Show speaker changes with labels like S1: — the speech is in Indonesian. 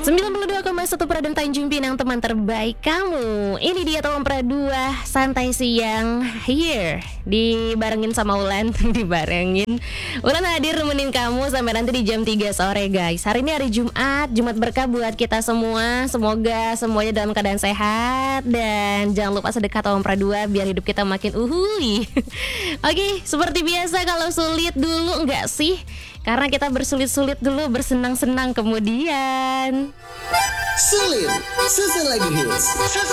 S1: 92,1 Pradon Tanjung Pinang, teman terbaik kamu. Ini dia Tawang Pradua Santai Siang here. Dibarengin sama Ulan. Dibarengin Ulan hadir nemenin kamu sampai nanti di jam 3 sore guys. Hari ini hari Jumat berkah buat kita semua. Semoga semuanya dalam keadaan sehat. Dan jangan lupa sedekah Tawang Pradua biar hidup kita makin uhui. Oke, seperti biasa kalau sulit dulu enggak sih? Karena kita bersulit-sulit dulu, bersenang-senang kemudian.
S2: Sulit, season lagi hits.